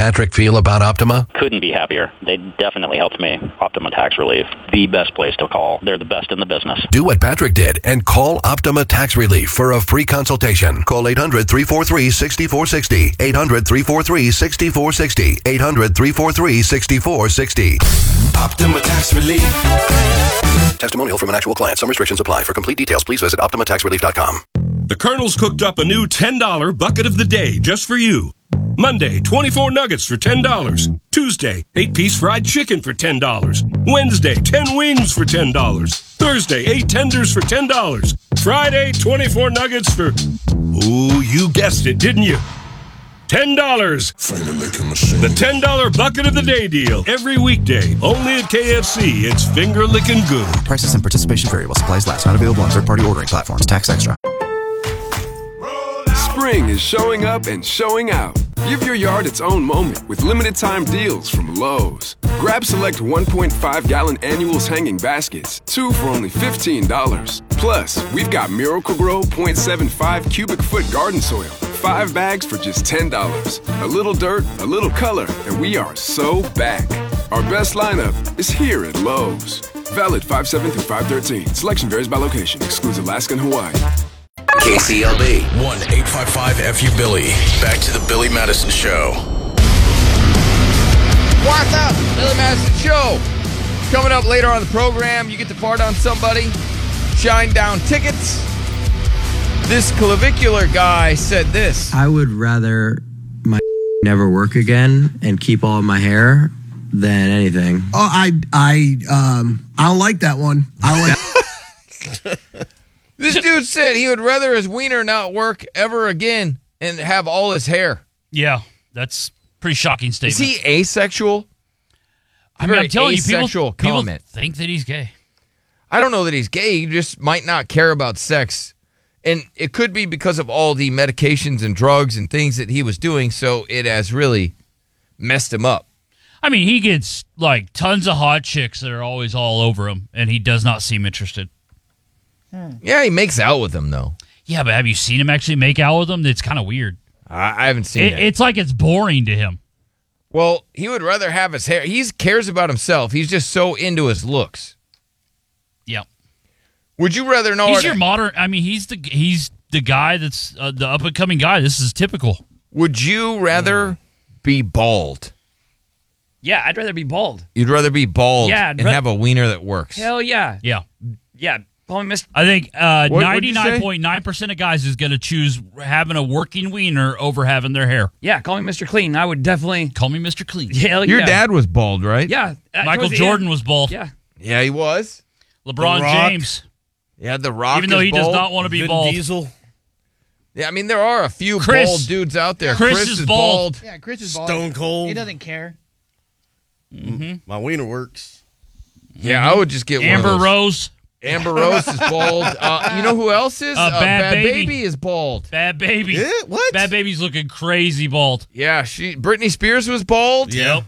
Patrick feel about Optima? Couldn't be happier. They definitely helped me. Optima Tax Relief, the best place to call. They're the best in the business. Do what Patrick did and call Optima Tax Relief for a free consultation. Call 800-343-6460. 800-343-6460. 800-343-6460. Optima Tax Relief. Testimonial from an actual client. Some restrictions apply. For complete details, please visit OptimaTaxRelief.com. The Colonel's cooked up a new $10 bucket of the day just for you. Monday, 24 nuggets for $10. Tuesday, 8-piece fried chicken for $10. Wednesday, 10 wings for $10. Thursday, 8 tenders for $10. Friday, 24 nuggets for... Ooh, you guessed it, didn't you? $10. The $10 bucket of the day deal. Every weekday. Only at KFC. It's finger licking good. Prices and participation vary while supplies last. Not available on third-party ordering platforms. Tax extra. Spring is showing up and showing out. Give your yard its own moment with limited-time deals from Lowe's. Grab select 1.5-gallon annuals hanging baskets, 2 for only $15. Plus, we've got Miracle-Gro 0.75 cubic foot garden soil, 5 bags for just $10. A little dirt, a little color, and we are so back. Our best lineup is here at Lowe's. Valid 5/7 through 5/13. Selection varies by location. Excludes Alaska and Hawaii. KCLB 1-855-FU-BILLY. Back to the Billy Madison Show. What's up? Billy Madison Show. Coming up later on the program, you get to fart on somebody, shine down tickets. This clavicular guy said this. I would rather my never work again and keep all of my hair than anything. Oh, I don't like that one. I like. This dude said he would rather his wiener not work ever again and have all his hair. Yeah, that's a pretty shocking statement. Is he asexual? I mean, I'm telling you, people think that he's gay. I don't know that he's gay. He just might not care about sex. And it could be because of all the medications and drugs and things that he was doing, so it has really messed him up. I mean, he gets like tons of hot chicks that are always all over him, and he does not seem interested. Yeah, he makes out with them, though. Yeah, but have you seen him actually make out with them? It's kind of weird. I haven't seen it. It's like it's boring to him. Well, he would rather have his hair. He cares about himself. He's just so into his looks. Yeah. Would you rather know? He's your modern. I mean, he's the guy that's the up and coming guy. This is typical. Would you rather be bald? Yeah, I'd rather be bald. You'd rather be bald Yeah, and have a wiener that works. Hell yeah. Yeah. Yeah. Call me Mr. I think 99.9% of guys is going to choose having a working wiener over having their hair. Yeah, call me Mr. Clean. I would definitely call me Mr. Clean. Hell yeah. Your dad was bald, right? Yeah. Michael Jordan was bald. Yeah. Yeah, he was. LeBron James. Yeah, The Rock. Even though he bald. does not want to be Vin bald. Diesel. Yeah, I mean there are a few Chris. bald dudes out there. Chris is bald. Yeah, Chris is bald. Stone Cold. He doesn't care. Mm-hmm. My wiener works. Yeah, I would just get Amber one of those. Rose. Amber Rose is bald. You know who else is? Bad Baby is bald. Bad Baby. Yeah, what? Bad Baby's looking crazy bald. Yeah, Britney Spears was bald. Yeah.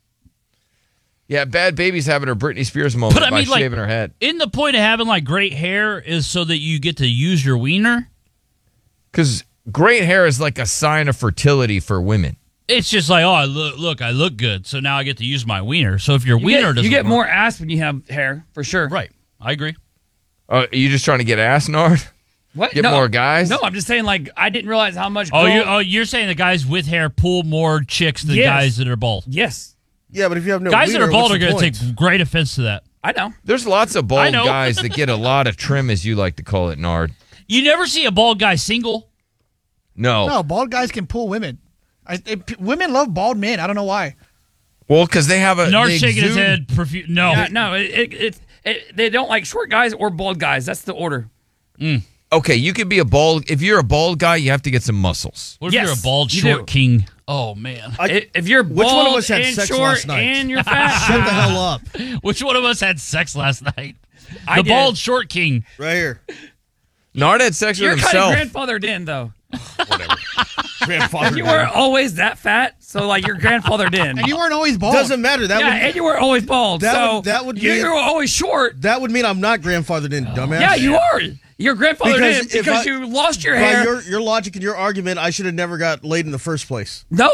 Yeah, Bad Baby's having her Britney Spears moment But I mean, by shaving her head. Isn't the point of having like great hair is so that you get to use your wiener? Because great hair is like a sign of fertility for women. It's just like, oh, I look good, so now I get to use my wiener. So if your wiener doesn't you get work- more ass when you have hair, for sure. Right. I agree. Are you just trying to get ass nard? What? Get more guys? No, I'm just saying, like, I didn't realize how much. You're saying the guys with hair pull more chicks than guys that are bald. Yes. Yeah, but if you have no guys wiener, that are bald are going to take great offense to that. I know. There's lots of bald know. guys that get a lot of trim, as you like to call it, Nard. You never see a bald guy single. No. No, bald guys can pull women. Women love bald men. I don't know why. Well, because they have a... Nard's shaking his head. No. Yeah, no, they don't like short guys or bald guys. That's the order. Okay, you could be a bald... If you're a bald guy, you have to get some muscles. What if you're a bald short king? Oh, man. If you're bald Which one of us had and sex short last night? and you're fat. Shut the hell up. Which one of us had sex last night? I The did. bald short king. Right here. Nard had sex with You're himself. kind of grandfathered in, though. Grandfather. You weren't always that fat, so like you're grandfathered in. And you weren't always bald. Doesn't matter. And you were always bald. That would you mean- were always short. That would mean I'm not grandfathered in, dumbass. Yeah, you are. You're grandfathered Because in if because I- you lost your By hair. your logic and your argument, I should have never got laid in the first place. No,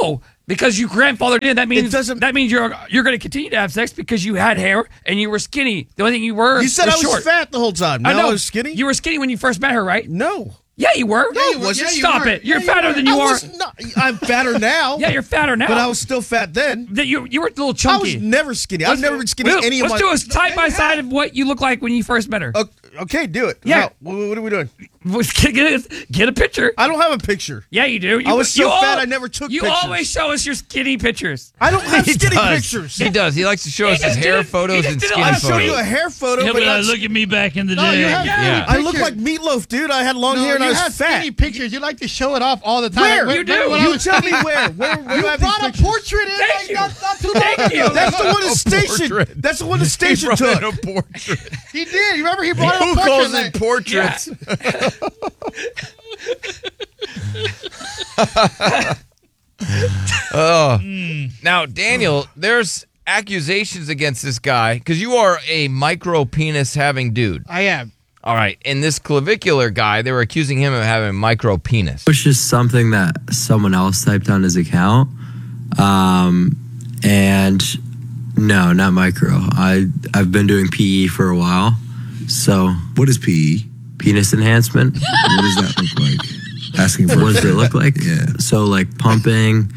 Because you grandfathered in, that means you're going to continue to have sex because you had hair and you were skinny. The only thing you were You said was I was short. fat the whole time. Now I was skinny? You were skinny when you first met her, right? No. Yeah, you were. No, I wasn't. Stop it. You're fatter than you I are. was not. I'm fatter now. Yeah, you're fatter now. But I was still fat then. You were a little chunky. I was never skinny. I've never been skinny any of my... Let's do a side by side of what you look like when you first met her. Okay, do it. Yeah. How? What are we doing? Get a picture. I don't have a picture. Yeah, you do. I was so fat I never took you pictures. You always show us your skinny pictures. I don't have skinny does. pictures. He does. He likes to show us his hair photos and skinny I'll show you photos. a hair photo. He'll but be like, that's- look at me back in the No, day. you have Yeah. I look like Meatloaf, dude. I had long hair and I you was have fat. skinny pictures. You like to show it off all the time. Where? Like, You do. when I You was tell me skinny- where. Where You do I have brought these a pictures? portrait in Thank like, you. not too Thank long you. ago. That's the one the A station. portrait. That's the one the station took. A portrait. He did. You remember he brought Who a portrait. calls like, it portraits? Now, Daniel, there's accusations against this guy because you are a micro penis having dude. I am. All right, and this clavicular guy, they were accusing him of having micro penis. It was just something that someone else typed on his account. And no, not micro. I've been doing PE for a while. So what is PE? Penis enhancement. What does that look like? Asking for What does it look like? Yeah. So like pumping,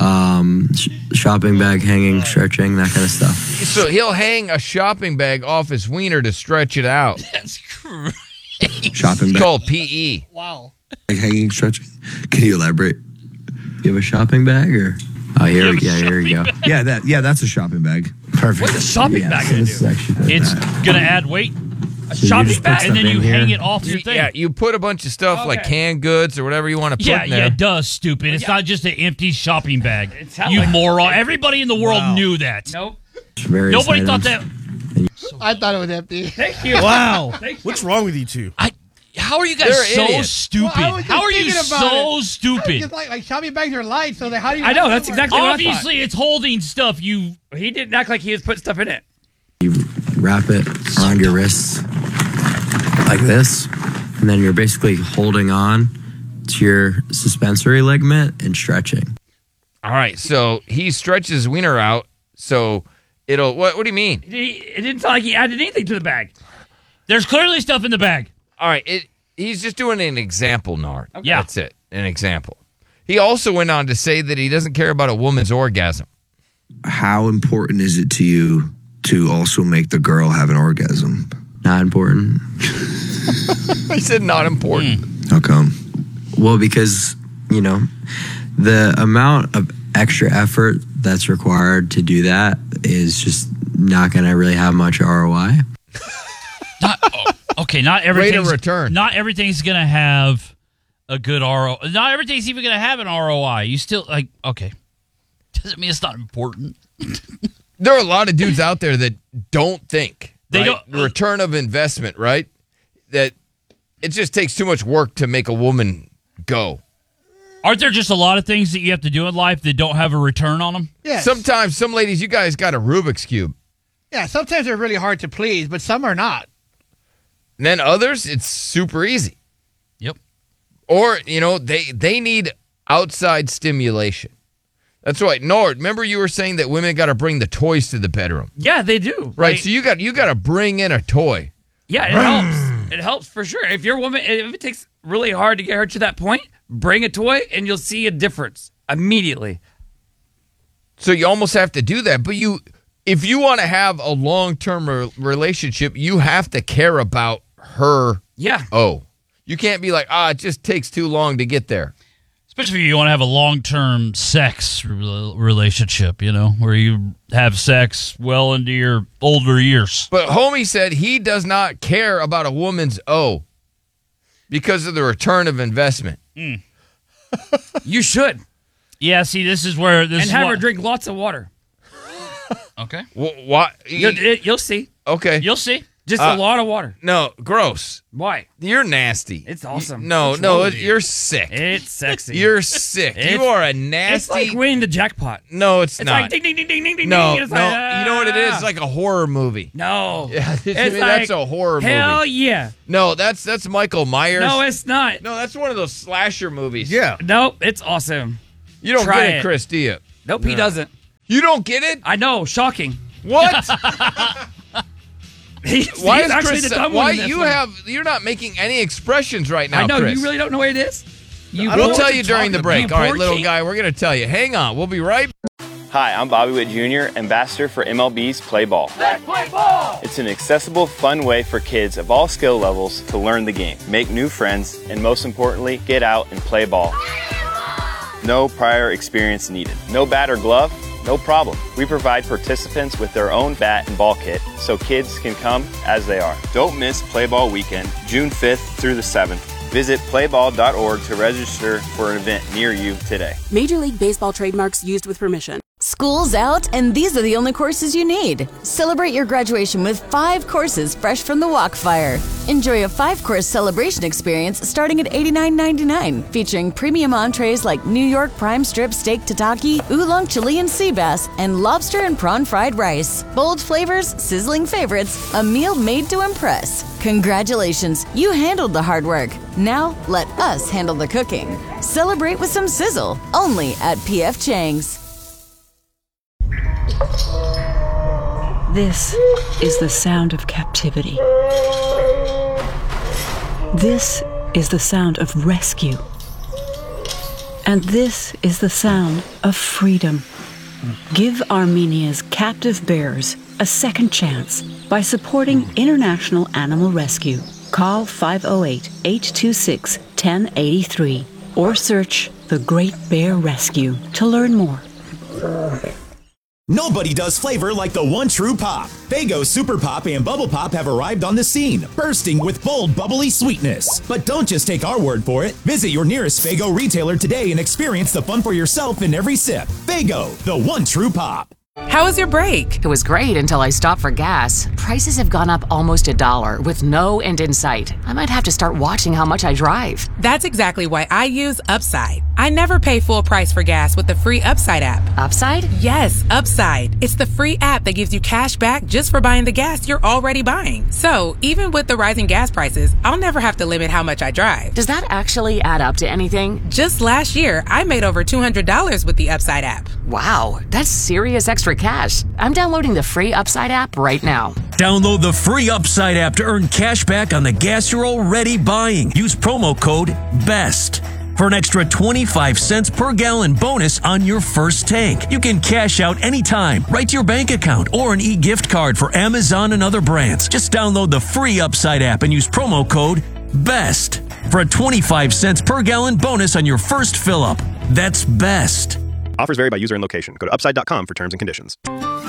shopping bag hanging, stretching, that kind of stuff. So he'll hang a shopping bag off his wiener to stretch it out. That's crazy. Shopping It's bag. called PE. Wow. Like hanging, stretching. Can you elaborate? You have a shopping bag or? Oh, here we go. Yeah, that's a shopping bag. Perfect. What's a shopping bag So going to this do? is actually It's gonna add weight, A So you shopping just put bag? and then stuff you in hang here. it off your thing. Yeah, you put a bunch of stuff like Okay. canned goods or whatever you want to put Yeah, in there. it does, stupid. It's not just an empty shopping bag. It sounds You like- moron. Everybody in the world knew that. Nope. various Nobody thought items. that. I thought it was empty. Thank you. Wow. Thank you. What's wrong with you two? How are you guys They're so idiots. stupid? Well, I was just How are you thinking about so it. stupid? Just like shopping bags are light, so how do you? I know, that's exactly what I thought. Obviously, it's holding stuff. You He didn't act like he was putting stuff in it. You wrap it around your wrists like this, and then you're basically holding on to your suspensory ligament and stretching. All right, so he stretches his wiener out, so it'll. What do you mean? It didn't sound like he added anything to the bag. there's clearly stuff in the bag. All right, he's just doing an example, Nard. Yeah. That's it, an example. He also went on to say that he doesn't care about a woman's orgasm. How important is it to you to also make the girl have an orgasm? Not important. He said not important. How come? Well, because, the amount of extra effort that's required to do that is just not going to really have much ROI. Okay, not Rate everything's of return. Not everything's gonna have a good ROI. Not everything's even gonna have an ROI. You still okay. Doesn't mean it's not important. There are a lot of dudes out there that don't think They right? don't- The return of investment, right? That it just takes too much work to make a woman go. Aren't there just a lot of things that you have to do in life that don't have a return on them? Yes. Sometimes, some ladies, you guys got a Rubik's Cube. Yeah, sometimes they're really hard to please, but some are not. And then others, it's super easy. Yep. Or, they need outside stimulation. That's right. Nord, remember you were saying that women got to bring the toys to the bedroom. Yeah, they do. Right, so you got to bring in a toy. Yeah, it helps. It helps for sure. If your woman, if it takes really hard to get her to that point, bring a toy and you'll see a difference immediately. So you almost have to do that. But if you want to have a long-term relationship, you have to care about her. Yeah. Oh, you can't be like, it just takes too long to get there. Especially if you want to have a long-term sex relationship, where you have sex well into your older years. But homie said he does not care about a woman's because of the return of investment. You should. Yeah, see, this is where this And is have what- her drink lots of water. Okay. What? You'll see. Okay. You'll see. Just a lot of water. No, gross. Why? You're nasty. It's awesome. No, What's wrong with you're sick. It's sexy. You're sick. You are a nasty. It's like winning the jackpot. No, it's It's not. like ding, ding, ding, ding, ding, ding, No, ding. It's no. like, You know what it is? It's like a horror movie. No. Yeah, It's that's like, a horror movie. Hell yeah. No, that's Michael Myers. No, it's not. No, that's one of those slasher movies. Yeah. Nope, it's awesome. You don't Try get it, it. Chris, do you? Nope, he doesn't. You don't get it? I know. Shocking. What? He's Why actually is the Chris? dumb Why one in this you one. have? You're not making any expressions right now, I know. Chris. You really don't know what it is? We'll tell you during the break. You All right, poor little king. guy, we're going to tell you. Hang on. We'll be right Hi, I'm Bobby Witt Jr., ambassador for MLB's Play Ball. Let's play ball! It's an accessible, fun way for kids of all skill levels to learn the game, make new friends, and most importantly, get out and play ball. No prior experience needed. No bat or glove? No problem. We provide participants with their own bat and ball kit so kids can come as they are. Don't miss Play Ball Weekend, June 5th through the 7th. Visit playball.org to register for an event near you today. Major League Baseball trademarks used with permission. School's out, and these are the only courses you need. Celebrate your graduation with 5 courses fresh from the Walkfire. Enjoy a 5-course celebration experience starting at $89.99, featuring premium entrees like New York prime strip steak tataki, oolong Chilean sea bass, and lobster and prawn fried rice. Bold flavors, sizzling favorites, a meal made to impress. Congratulations, you handled the hard work. Now let us handle the cooking. Celebrate with some sizzle, only at P.F. Chang's. This is the sound of captivity. This is the sound of rescue. And this is the sound of freedom. Give Armenia's captive bears a second chance by supporting International Animal Rescue. Call 508-826-1083 or search The Great Bear Rescue to learn more. Nobody does flavor like the one true pop. Faygo Super Pop and Bubble Pop have arrived on the scene, bursting with bold, bubbly sweetness. But don't just take our word for it. Visit your nearest Faygo retailer today and experience the fun for yourself in every sip. Faygo, the one true pop. How was your break? It was great until I stopped for gas. Prices have gone up almost $1 with no end in sight. I might have to start watching how much I drive. That's exactly why I use Upside. I never pay full price for gas with the free Upside app. Upside? Yes, Upside. It's the free app that gives you cash back just for buying the gas you're already buying. So, even with the rising gas prices, I'll never have to limit how much I drive. Does that actually add up to anything? Just last year, I made over $200 with the Upside app. Wow, that's serious extra cash. I'm downloading the free Upside app right now. Download the free Upside app to earn cash back on the gas you're already buying. Use promo code BEST for an extra 25 cents per gallon bonus on your first tank. You can cash out anytime, right to your bank account, or an e-gift card for Amazon and other brands. Just download the free Upside app and use promo code BEST for a 25 cents per gallon bonus on your first fill-up. That's BEST. Offers vary by user and location. Go to upside.com for terms and conditions.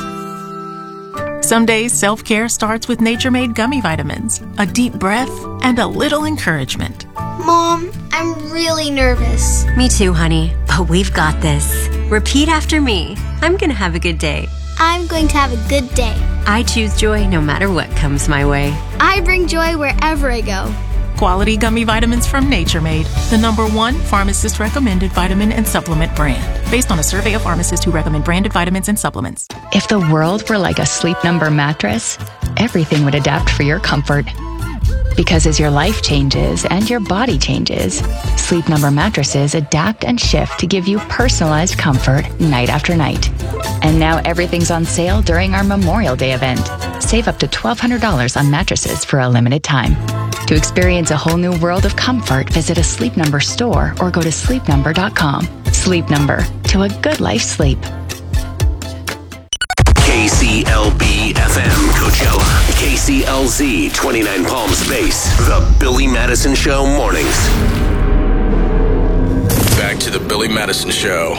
Some days, self-care starts with Nature Made gummy vitamins, a deep breath, and a little encouragement. Mom, I'm really nervous. Me too, honey, but we've got this. Repeat after me. I'm gonna have a good day. I'm going to have a good day. I choose joy no matter what comes my way. I bring joy wherever I go. Quality gummy vitamins from Nature Made, the #1 pharmacist-recommended vitamin and supplement brand, based on a survey of pharmacists who recommend branded vitamins and supplements. If the world were like a Sleep Number mattress, everything would adapt for your comfort. Because as your life changes and your body changes, Sleep Number mattresses adapt and shift to give you personalized comfort night after night. And now everything's on sale during our Memorial Day event. Save up to $1,200 on mattresses for a limited time. To experience a whole new world of comfort, visit a Sleep Number store or go to sleepnumber.com. Sleep Number, to a good life sleep. KCLB FM Coachella, KCLZ 29 Palm Space, The Billy Madison Show mornings. Back to the Billy Madison Show.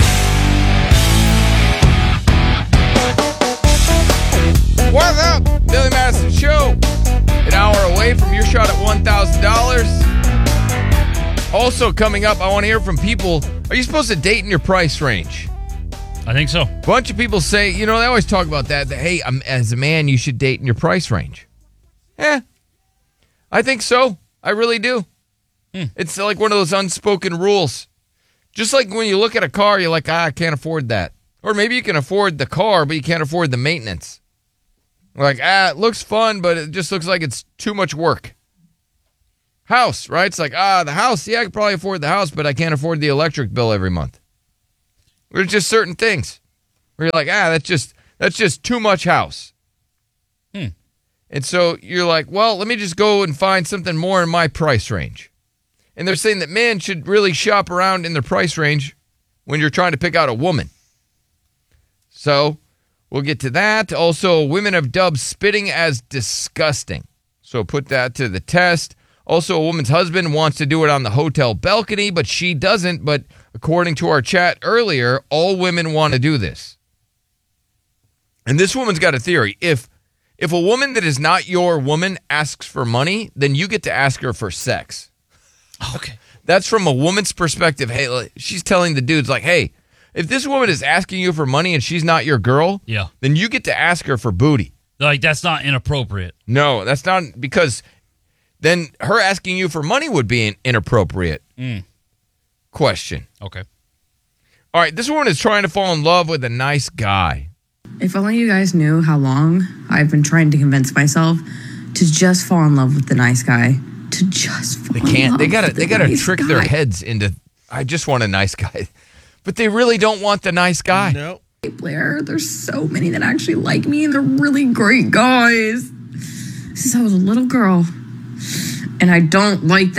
What's up? Billy Madison Show. An hour away from your shot at $1,000. Also coming up, I want to hear from people. Are you supposed to date in your price range? I think so. A bunch of people say, they always talk about that hey, as a man, you should date in your price range. I think so. I really do. It's like one of those unspoken rules. Just like when you look at a car, you're like, I can't afford that. Or maybe you can afford the car, but you can't afford the maintenance. Like, it looks fun, but it just looks like it's too much work. House, right? It's like, the house, I could probably afford the house, but I can't afford the electric bill every month. There's just certain things where you're like, that's just too much house. And so you're like, well, let me just go and find something more in my price range. And they're saying that men should really shop around in their price range when you're trying to pick out a woman. So we'll get to that. Also, women have dubbed spitting as disgusting. So put that to the test. Also, a woman's husband wants to do it on the hotel balcony, but she doesn't. But according to our chat earlier, all women want to do this. And this woman's got a theory. If a woman that is not your woman asks for money, then you get to ask her for sex. Okay. That's from a woman's perspective. Hey, she's telling the dudes like, hey, if this woman is asking you for money and she's not your girl, then you get to ask her for booty. Like, that's not inappropriate. No, that's not, because then her asking you for money would be an inappropriate question. Okay. All right, this woman is trying to fall in love with a nice guy. If only you guys knew how long I've been trying to convince myself to just fall in love with the nice guy. To just fall in love. They gotta nice trick guy. their heads into, I just want a nice guy. But they really don't want the nice guy. No. Hey, Blair, there's so many that actually like me, and they're really great guys. Since I was a little girl, and I don't like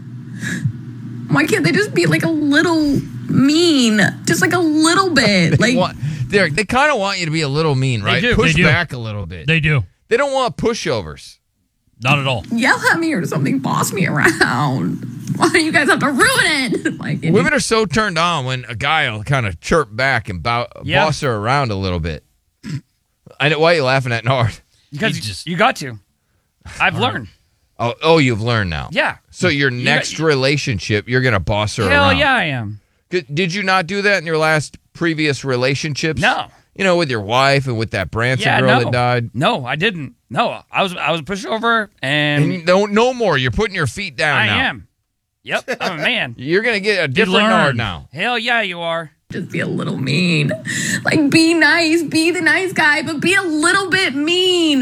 them. Why can't they just be like a little mean? Just like a little bit. Derek, they kind of want you to be a little mean, right? They do. Push They do. back a little bit. They do. They don't want pushovers. Not at all. Yell at me or something, boss me around. Why do you guys have to ruin it? Women are so turned on when a guy will kind of chirp back and boss her around a little bit. I know. Why are you laughing at Nard? Because you got to. I've learned. Oh, you've learned now. Yeah. So your next relationship, you're going to boss her Hell around. yeah, I am. Did you not do that in your previous relationships? No. You know, with your wife and with that Branson girl that died? No, I didn't. No, I was a pushover, and no more. You're putting your feet down I now. am. Yep, I'm a man. You're going to get a different Nard now. Hell yeah, you are. Just be a little mean. Like, be nice, be the nice guy, but be a little bit mean.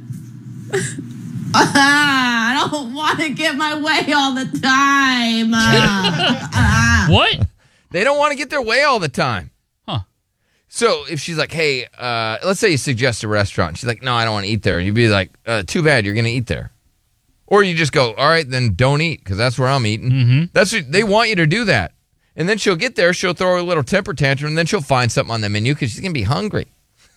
I don't want to get my way all the time. What? They don't want to get their way all the time. Huh. So if she's like, hey, let's say you suggest a restaurant. She's like, no, I don't want to eat there. You'd be like, too bad, you're going to eat there. Or you just go, all right, then don't eat, because that's where I'm eating. Mm-hmm. That's what, they want you to do that. And then she'll get there, she'll throw a little temper tantrum, and then she'll find something on the menu because she's going to be hungry.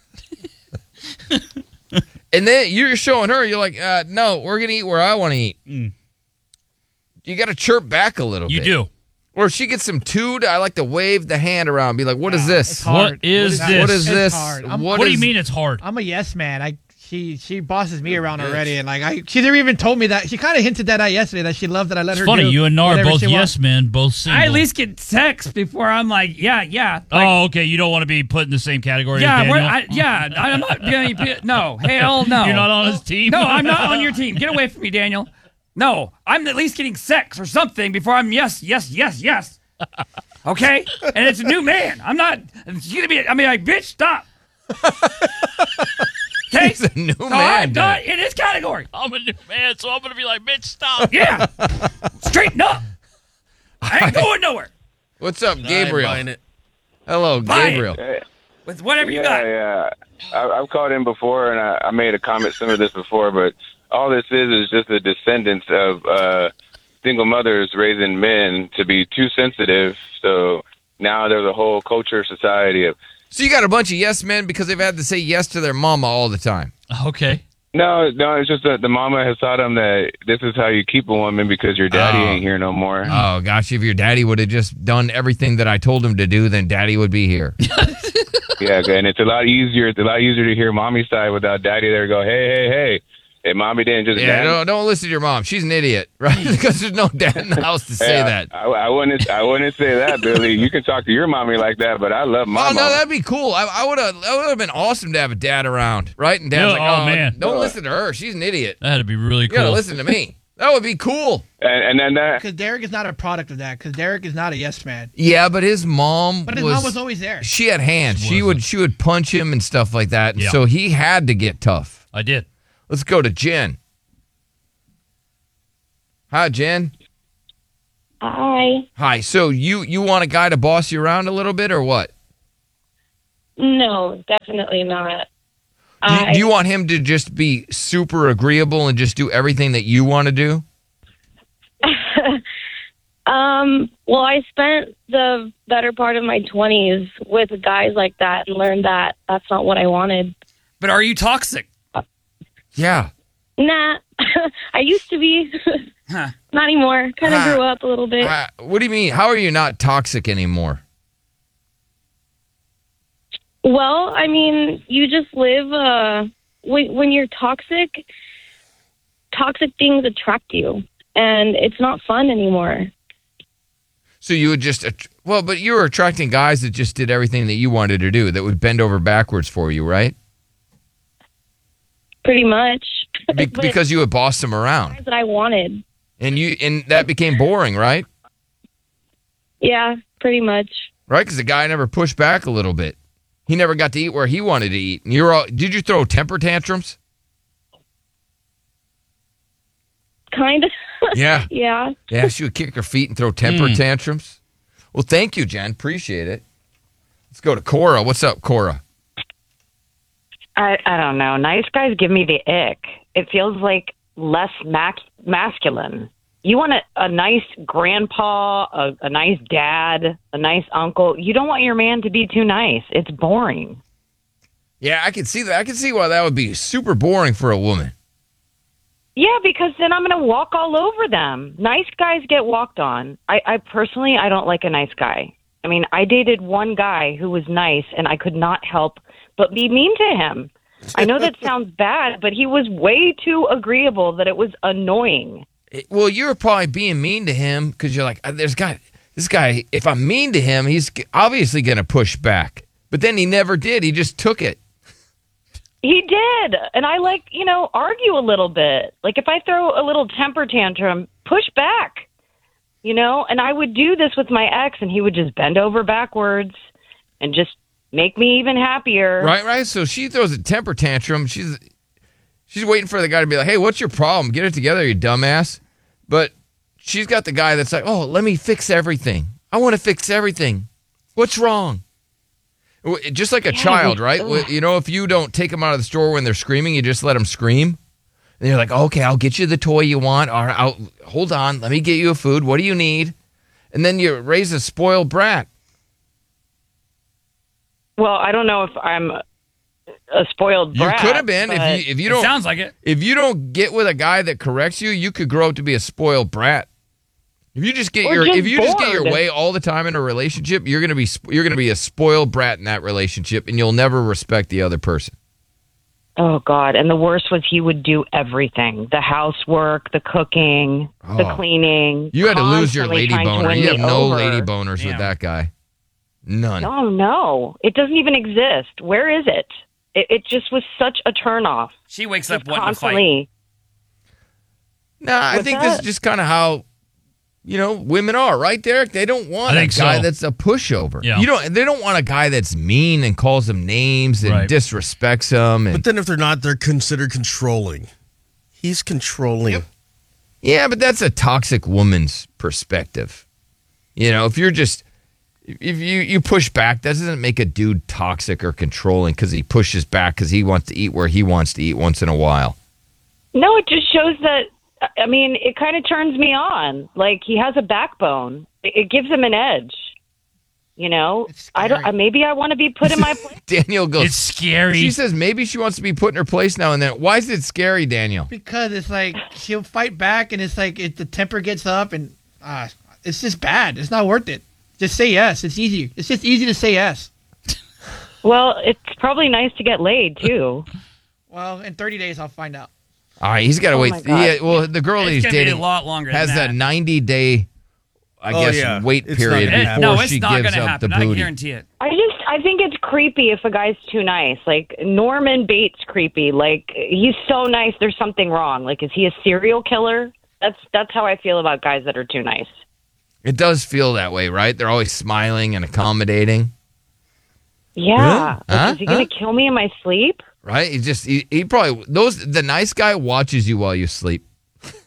And then you're showing her, you're like, no, we're going to eat where I want to eat. You got to chirp back a little bit. You do. Or if she gets some tood, I like to wave the hand around, be like, what is this? It's hard. What is this? What is this? Hard. What do you mean it's hard? I'm a yes man. She bosses me around already, and she never even told me that. She kind of hinted that out yesterday, that she loved that I let her. It's funny, do you and Nard whatever both she yes wants. men, both single. I at least get text before I'm like, yeah. Oh, okay. You don't want to be put in the same category as Daniel? I'm not going to. No, hell no. You're not on his team? No, I'm not on your team. Get away from me, Daniel. No, I'm at least getting sex or something before I'm yes. Okay? And it's a new man. I'm not. It's going to be. I mean, like, bitch, stop. Okay? He's a new So man. I'm not in his category. I'm a new man, so I'm going to be like, bitch, stop. Yeah. Straighten up. I ain't going nowhere. What's up, I ain't Gabriel? buying it. Hello, Buy it. Gabriel. With whatever you got. Yeah. I've called in before, and I made a comment similar to this before, but all this is just the descendants of single mothers raising men to be too sensitive. So now there's a whole culture, society of. So you got a bunch of yes men because they've had to say yes to their mama all the time. Okay. No, it's just that the mama has taught them that this is how you keep a woman because your daddy ain't here no more. Oh, gosh, if your daddy would have just done everything that I told him to do, then daddy would be here. Yeah, and it's a lot easier. It's a lot easier to hear mommy's side without daddy there go, hey. Hey, mommy didn't just. Yeah, don't listen to your mom. She's an idiot, right? Because there's no dad in the house to say that. I wouldn't say that, Billy. You can talk to your mommy like that, but I love my Oh, mom. no, that'd be cool. I would have been awesome to have a dad around, right? And dad's Yeah, like, oh, man. don't listen to her. She's an idiot. That'd be really You cool. gotta listen to me. That would be cool. And then that. Because Derek is not a product of that. Because Derek is not a yes man. Yeah, but his mom But his mom was always there. She had hands. She would punch him and stuff like that. And Yeah. so he had to get tough. I did. Let's go to Jen. Hi, Jen. Hi. Hi. So you want a guy to boss you around a little bit or what? No, definitely not. Do you want him to just be super agreeable and just do everything that you want to do? Well, I spent the better part of my 20s with guys like that and learned that that's not what I wanted. But are you toxic? Yeah. Nah, I used to be. Not anymore. Kind of grew up a little bit. What do you mean? How are you not toxic anymore? Well, I mean, you just live, when you're toxic things attract you, and it's not fun anymore. So you would just, but you were attracting guys that just did everything that you wanted to do, that would bend over backwards for you, right? Pretty much. Because you would boss them around. Guys that I wanted. And that became boring, right? Yeah, pretty much. Right, because the guy never pushed back a little bit. He never got to eat where he wanted to eat. And did you throw temper tantrums? Kind of. Yeah. Yeah. Yeah, she would kick her feet and throw temper tantrums. Well, thank you, Jen. Appreciate it. Let's go to Cora. What's up, Cora? I don't know. Nice guys give me the ick. It feels like less masculine. You want a nice grandpa, a nice dad, a nice uncle. You don't want your man to be too nice. It's boring. Yeah, I can see that. I can see why that would be super boring for a woman. Yeah, because then I'm going to walk all over them. Nice guys get walked on. I personally, I don't like a nice guy. I mean, I dated one guy who was nice, and I could not help but be mean to him. I know that sounds bad, but he was way too agreeable that it was annoying. Well, you're probably being mean to him because you're like, this guy, if I'm mean to him, he's obviously going to push back. But then he never did. He just took it. He did. And I argue a little bit. Like if I throw a little temper tantrum, push back, and I would do this with my ex and he would just bend over backwards and just make me even happier. Right. So she throws a temper tantrum. She's waiting for the guy to be like, hey, what's your problem? Get it together, you dumbass. But she's got the guy that's like, oh, let me fix everything. I want to fix everything. What's wrong? Just like a child, right? Ugh. If you don't take them out of the store when they're screaming, you just let them scream. And you're like, okay, I'll get you the toy you want. Or hold on, let me get you a food. What do you need? And then you raise a spoiled brat. Well, I don't know if I'm a spoiled brat. You could have been if you don't. It sounds like it. If you don't get with a guy that corrects you, you could grow up to be a spoiled brat. If you just get just get your way all the time in a relationship, you're gonna be a spoiled brat in that relationship, and you'll never respect the other person. Oh God! And the worst was he would do everything: the housework, the cooking, the cleaning. You had to lose your lady boner. You have no lady boners with that guy. None. Oh no! It doesn't even exist. Where is it? It just was such a turnoff. She wakes up wanting constantly. to fight. No, I think this is just kind of how women are, right, Derek? They don't want a guy that's a pushover. Yeah. They don't want a guy that's mean and calls them names and disrespects them. But then if they're not, they're considered controlling. He's controlling. Yep. Yeah, but that's a toxic woman's perspective. If you're just if you push back, that doesn't make a dude toxic or controlling because he pushes back because he wants to eat where he wants to eat once in a while. No, it just shows that. I mean, it kind of turns me on. Like he has a backbone. It gives him an edge. Maybe I want to be put in my place. Daniel goes, it's scary. She says maybe she wants to be put in her place now and then. Why is it scary, Daniel? Because it's like she'll fight back, and it's like the temper gets up, and it's just bad. It's not worth it. Just say yes. It's easy. It's just easy to say yes. Well, it's probably nice to get laid too. Well, in 30 days, I'll find out. All right, he's got to wait. The girl that he's dating a lot longer has that 90-day, wait period before she gives up the booty. I guarantee it. I think it's creepy if a guy's too nice. Like Norman Bates, creepy. Like he's so nice, there's something wrong. Like is he a serial killer? That's how I feel about guys that are too nice. It does feel that way, right? They're always smiling and accommodating. Yeah. Really? Is he going to kill me in my sleep? Right? He probably the nice guy watches you while you sleep.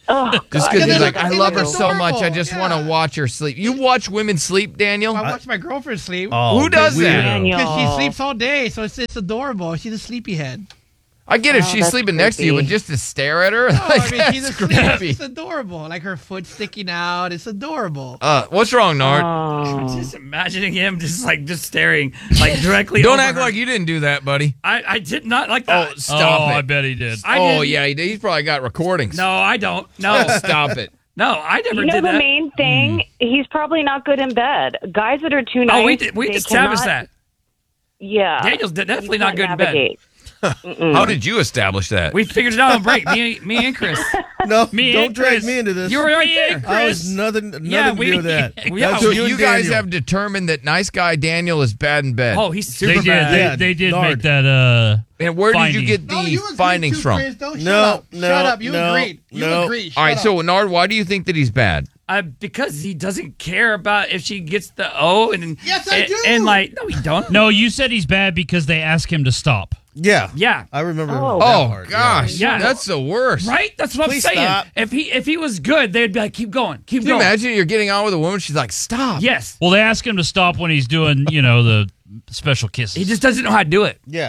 Oh, Just God. because he's they like, look- I they love her look so much. I adorable. just want to watch her sleep. You watch women sleep, Daniel? I watch my girlfriend sleep. Oh, Who does that? Daniel. Because she sleeps all day, so it's adorable. She's a sleepyhead. I get if Oh, she's that's sleeping next to you, but creepy. just to stare at her, No, like, I mean, she's that's asleep. creepy. It's adorable. Like her foot sticking out. It's adorable. What's wrong, Nard? Oh. Just imagining him just staring like directly. Don't over act her. like you didn't do that, buddy. I did not like that. Oh, stop it. I bet he did. I Oh, didn't. yeah, he's probably got recordings. No, I don't. No, Stop it. no, I never You know did the that. main thing? He's probably not good in bed. Guys that are too nice. Oh, we they established cannot- that. Yeah. Daniel's definitely You not can't good in bed. navigate. How did you establish that? We figured it out on break. Me and Chris. No, Me don't and drag Chris. me into this. You were right there, I was Chris. nothing Yeah, to do with that. Yeah, That's So you you and guys Daniel. have determined that nice guy Daniel is bad in bed. Oh, he's super They did. bad. Yeah, They did Nard. make that. And where did finding. you get the No, you agreed findings too, from? Chris. Don't shut No, up. no, Shut up. You no, agreed. You no. agreed. All right, Shut so up. Nard, why do you think that he's bad? Because he doesn't care about if she gets the O and Yes, I do. And like, no, he don't. No, you said he's bad because they asked him to stop. Yeah. Yeah. I remember. Oh. that Oh part, gosh, Yeah. that's the worst. Right? That's what Please I'm saying. stop. If he was good, they'd be like, keep going, keep Can you going. imagine you're getting on with a woman? She's like, stop. Yes. Well, they asked him to stop when he's doing, the special kisses. He just doesn't know how to do it. Yeah.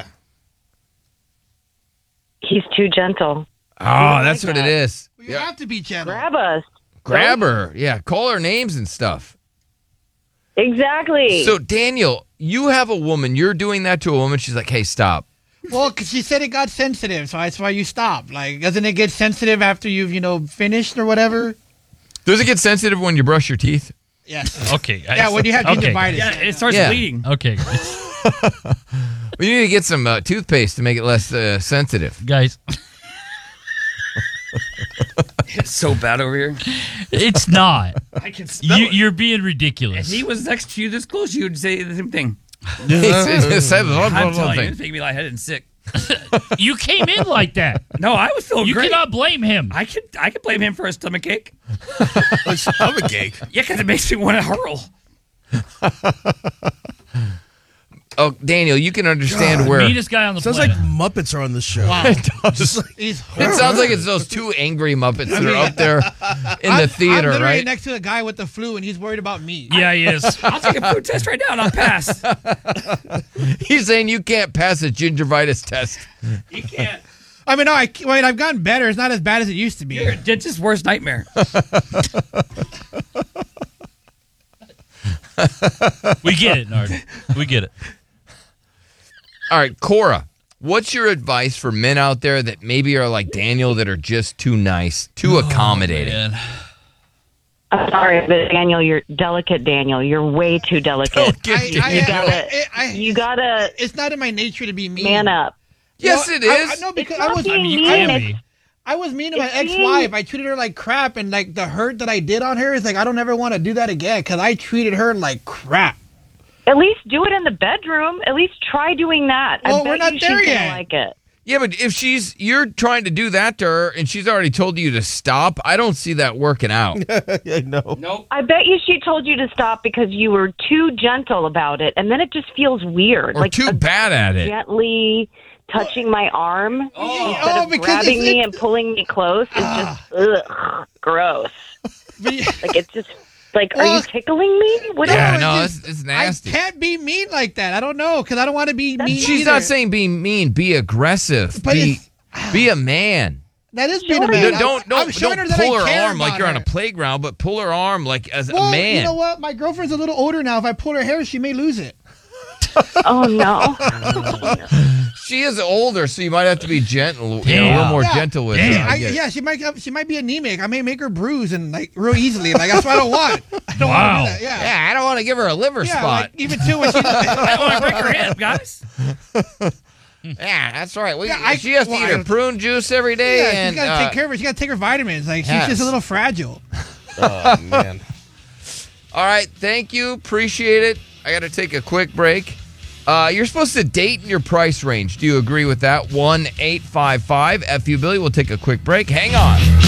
He's too gentle. Oh, that's what it is. You have to be gentle. Grab us. Grab her. Yeah, call her names and stuff. Exactly. So, Daniel, you have a woman. You're doing that to a woman. She's like, hey, stop. Well, because she said it got sensitive, so that's why you stopped. Like, doesn't it get sensitive after you've, finished or whatever? Does it get sensitive when you brush your teeth? Yes. Okay. Yeah, when you have gingivitis. Yeah, it starts Yeah. bleeding. Okay, We need to get some toothpaste to make it less sensitive. guys. It's so bad over here. It's not. I can smell it. You're being If ridiculous. he was next to you this close, you would say the same thing. It's I'm telling you, thing. it's making me lightheaded and sick. You came in like that. No, I was feeling You great. cannot blame him. I could blame him for a stomach ache. Stomach ache. Yeah, because it makes me want to hurl. Oh, Daniel, you can understand where. Meanest guy on the Sounds planet. like Muppets are on the show. Wow. It does. Just like, He's It sounds like it's those two angry Muppets that are up there in the theater, I'm literally right? next to a guy with the flu, and he's worried about me. Yeah, he is. I'll take a food test right now and I'll pass. He's saying you can't pass a gingivitis test. You can't. I mean, no, I've gotten better. It's not as bad as it used to be. You're a dentist's worst nightmare. We get it, Nard. We get it. All right, Cora, what's your advice for men out there that maybe are like Daniel that are just too nice, too accommodating? Man. I'm sorry, but Daniel, you're delicate, Daniel. You're way too delicate. You gotta. It's not in my nature to be mean. Man up. Yes, it is. I know because It's not I was. being you mean, can it's- be. I was mean to my It's ex-wife. I treated her like crap, and like the hurt that I did on her is like I don't ever want to do that again because I treated her like crap. At least do it in the bedroom. At least try doing that. Well, I bet we're not you there she's yet. gonna like it. Yeah, but if you're trying to do that to her and she's already told you to stop, I don't see that working out. yeah, no. Nope. I bet you she told you to stop because you were too gentle about it, and then it just feels weird. Or too bad at it. Gently touching my arm instead of because grabbing it's- me and pulling me close is just gross. Like it's just like, are you tickling me? What Yeah, is no, this? it's nasty. I can't be mean like that. I don't know because I don't want to be mean. She's either. not saying be mean, be aggressive. But Be a man. that is being a Sure. man. Don't I'm showing don't her that pull I her care arm like about you're on her. a playground, but pull her arm like as Well, a man. you know what? My girlfriend's a little older now. If I pull her hair, she may lose it. Oh no! She is older, so you might have to be gentle, a little more gentle with her. I get it. She might be anemic. I may make her bruise and like real easily. Like that's what I don't want. I don't want to do that. Yeah. Yeah, I don't want to give her a liver Yeah, spot. like, even too when she. I don't want to break her hip, guys. Yeah, that's right. She has to eat her prune juice every day. Yeah, and she's got to take care of her. She got to take her vitamins. Like she's Yes. just a little fragile. Oh, man. All right, thank you. Appreciate it. I got to take a quick break. You're supposed to date in your price range. Do you agree with that? 1-855-FU Billy. We'll take a quick break. Hang on.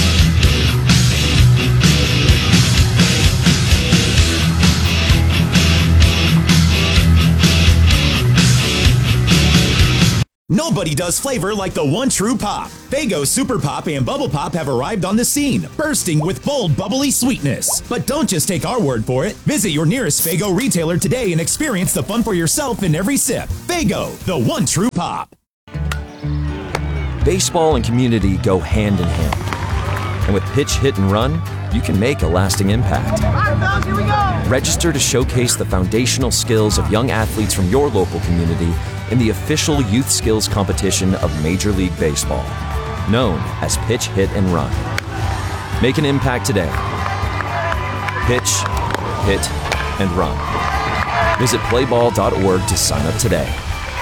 Nobody does flavor like the one true pop. Faygo Super Pop and Bubble Pop have arrived on the scene, bursting with bold, bubbly sweetness. But don't just take our word for it. Visit your nearest Faygo retailer today and experience the fun for yourself in every sip. Faygo, the one true pop. Baseball and community go hand in hand. And with Pitch, Hit, and Run, you can make a lasting impact. Here we go. Register to showcase the foundational skills of young athletes from your local community in the official youth skills competition of Major League Baseball, known as Pitch, Hit, and Run. Make an impact today. Pitch, Hit, and Run. Visit playball.org to sign up today.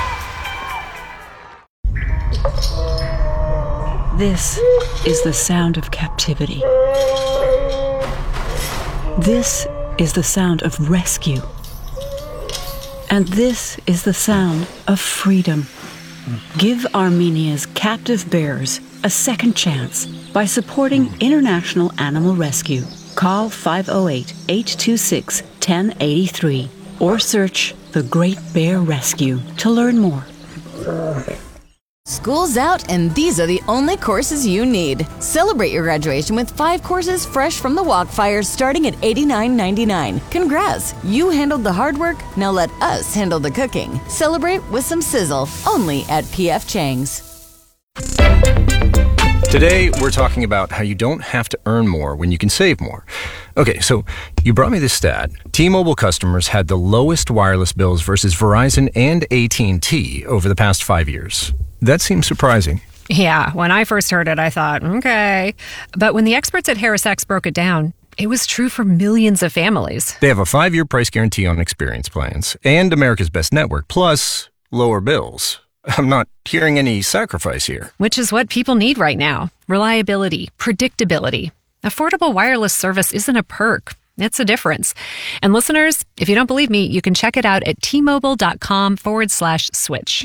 This is the sound of captivity. This is the sound of rescue. And this is the sound of freedom. Give Armenia's captive bears a second chance by supporting International Animal Rescue. Call 508-826-1083 or search The Great Bear Rescue to learn more. School's out, and these are the only courses you need. Celebrate your graduation with 5 courses fresh from the Walkfire starting at $89.99. Congrats! You handled the hard work, now let us handle the cooking. Celebrate with some sizzle, only at P.F. Chang's. Today, we're talking about how you don't have to earn more when you can save more. Okay, so you brought me this stat. T-Mobile customers had the lowest wireless bills versus Verizon and AT&T over the past 5 years. That seems surprising. Yeah, when I first heard it, I thought, okay. But when the experts at HarrisX broke it down, it was true for millions of families. They have a 5-year price guarantee on experience plans and America's Best Network, plus lower bills. I'm not hearing any sacrifice here. Which is what people need right now. Reliability, predictability. Affordable wireless service isn't a perk. It's a difference. And listeners, if you don't believe me, you can check it out at tmobile.com/switch.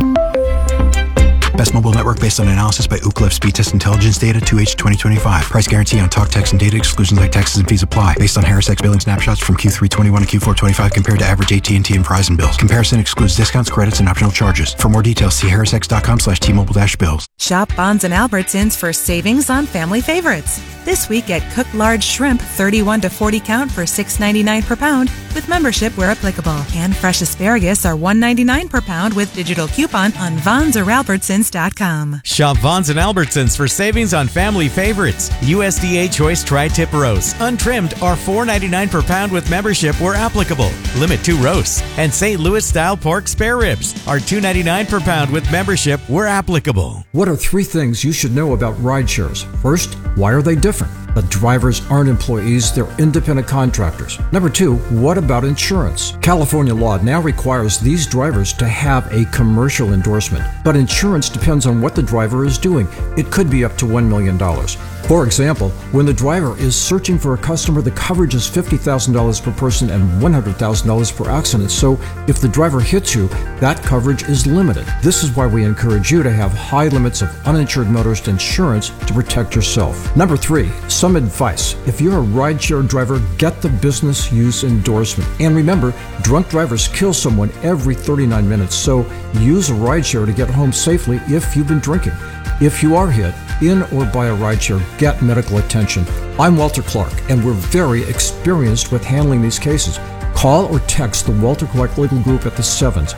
Best mobile network based on analysis by Ookla Speed Test Intelligence Data 2H 2025. Price guarantee on talk, text, and data. Exclusions like taxes and fees apply. Based on HarrisX billing snapshots from Q3 21 to Q4 25 compared to average AT&T and Verizon bills. Comparison excludes discounts, credits, and optional charges. For more details, see harrisx.com/T-Mobile-bills. Shop Bonds and Albertsons for savings on family favorites. This week, get cooked large shrimp 31 to 40 count for $6.99 per pound with membership where applicable. And fresh asparagus are $1.99 per pound with digital coupon on Vons or Albertsons.com. Shop Vons and Albertsons for savings on family favorites. USDA Choice Tri-Tip Roasts, untrimmed, are $4.99 per pound with membership where applicable. Limit 2 roasts. And St. Louis style pork spare ribs are $2.99 per pound with membership where applicable. What are 3 things you should know about ride shares? First, why are they different? The drivers aren't employees, they're independent contractors. Number 2, what about insurance? California law now requires these drivers to have a commercial endorsement, but insurance depends on what the driver is doing. It could be up to $1 million. For example, when the driver is searching for a customer, the coverage is $50,000 per person and $100,000 per accident. So if the driver hits you, that coverage is limited. This is why we encourage you to have high limits of uninsured motorist insurance to protect yourself. Number 3, some advice. If you're a rideshare driver, get the business use endorsement. And remember, drunk drivers kill someone every 39 minutes. So use a rideshare to get home safely if you've been drinking. If you are hit in or by a rideshare, get medical attention. I'm Walter Clark, and we're very experienced with handling these cases. Call or text the Walter Clark Legal Group at the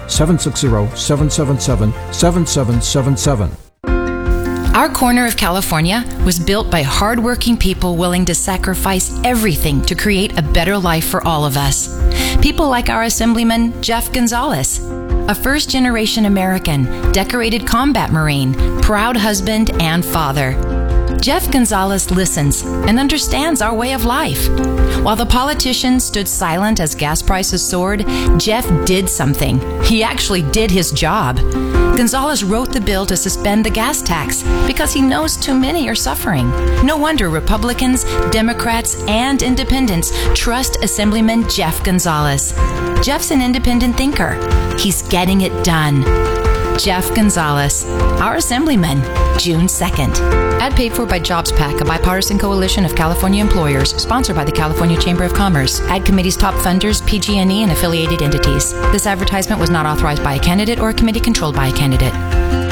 760-777-7777. Our corner of California was built by hardworking people willing to sacrifice everything to create a better life for all of us. People like our Assemblyman, Jeff Gonzalez, a first-generation American, decorated combat Marine, proud husband and father. Jeff Gonzalez listens and understands our way of life. While the politicians stood silent as gas prices soared, Jeff did something. He actually did his job. Gonzalez wrote the bill to suspend the gas tax because he knows too many are suffering. No wonder Republicans, Democrats, and independents trust Assemblyman Jeff Gonzalez. Jeff's an independent thinker. He's getting it done. Jeff Gonzalez, our Assemblyman, June 2nd. Ad paid for by JobsPAC, a bipartisan coalition of California employers, sponsored by the California Chamber of Commerce. Ad committee's top funders, PG&E, and affiliated entities. This advertisement was not authorized by a candidate or a committee controlled by a candidate.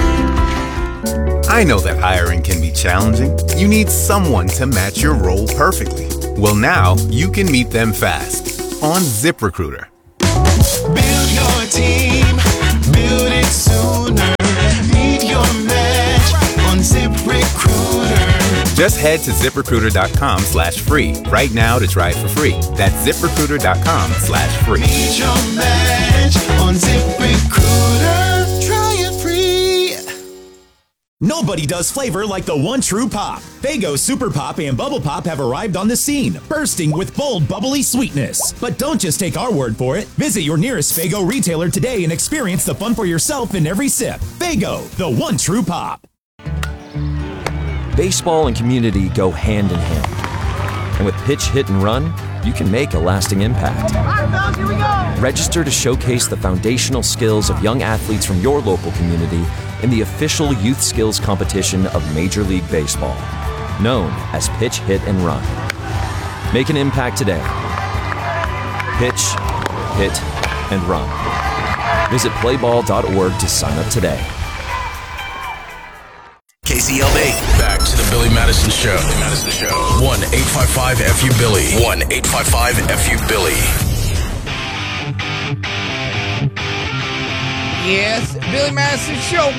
I know that hiring can be challenging. You need someone to match your role perfectly. Well, now you can meet them fast on ZipRecruiter. Build your team, build it sooner. Meet your match on ZipRecruiter. Just head to ZipRecruiter.com/free right now to try it for free. That's ZipRecruiter.com/free. Meet your match on ZipRecruiter. Try it free. Nobody does flavor like the one true pop. Faygo Super Pop and Bubble Pop have arrived on the scene, bursting with bold, bubbly sweetness. But don't just take our word for it. Visit your nearest Faygo retailer today and experience the fun for yourself in every sip. Faygo, the one true pop. Baseball and community go hand in hand. And with Pitch, Hit, and Run, you can make a lasting impact. Here we go. Register to showcase the foundational skills of young athletes from your local community in the official youth skills competition of Major League Baseball, known as Pitch, Hit, and Run. Make an impact today. Pitch, hit, and run. Visit playball.org to sign up today. KCLB. Back to the Billy Madison Show. 1-855-FU-BILLY. 1-855-FU-BILLY. Yes, Billy Madison Show.